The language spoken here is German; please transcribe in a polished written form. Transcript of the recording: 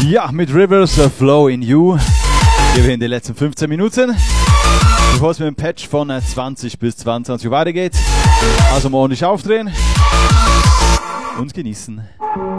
Ja, mit Rivers Flow in You gehen wir in die letzten 15 Minuten, bevor es mit dem Patch von 20 bis 22 Uhr weitergeht. Also mal ordentlich aufdrehen und genießen.